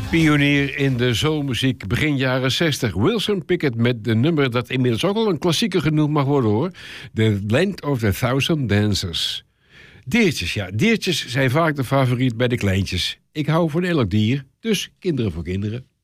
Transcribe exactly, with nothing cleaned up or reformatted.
Pionier in de soulmuziek begin jaren zestig. Wilson Pickett met de nummer dat inmiddels ook al een klassieker genoemd mag worden hoor. The Land of the Thousand Dancers. Diertjes, ja, diertjes zijn vaak de favoriet bij de kleintjes. Ik hou van elk dier, dus kinderen voor kinderen.